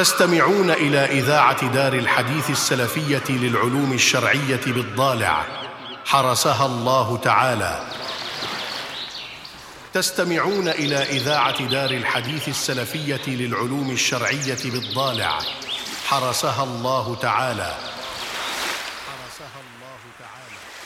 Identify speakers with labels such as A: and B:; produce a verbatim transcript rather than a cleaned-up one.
A: تستمعون إلى إذاعة دار الحديث السلفية للعلوم الشرعية بالضالع، حرسها الله تعالى. تستمعون إلى إذاعة دار الحديث السلفية للعلوم الشرعية بالضالع، حرسها الله تعالى.